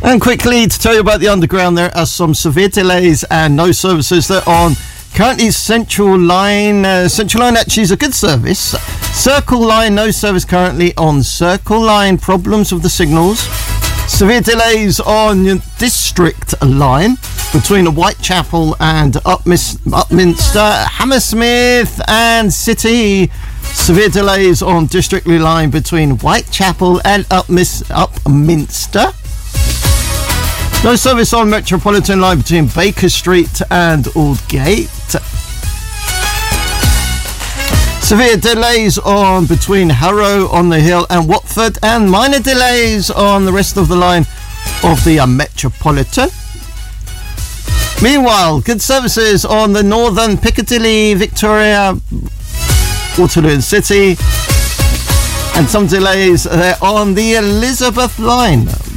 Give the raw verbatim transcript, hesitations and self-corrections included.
And quickly to tell you about the Underground, there are some severe delays and no services that are on currently Central Line. Uh, Central Line actually is a good service. Circle Line, no service currently on Circle Line. Problems with the signals. Severe delays on District Line between Whitechapel and Upmis- Upminster, Hammersmith and City. Severe delays on District Line between Whitechapel and Upmis- Upminster. No service on Metropolitan Line between Baker Street and Aldgate. Severe delays on between Harrow on the Hill and Watford, and minor delays on the rest of the line of the uh, Metropolitan. Meanwhile, good services on the Northern Piccadilly, Victoria, Waterloo and City, and some delays there on the Elizabeth line.